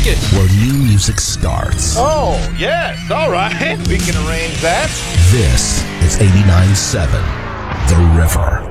ticket. where new music starts. Oh, yes, all right. We can arrange that. This is 89.7 The River.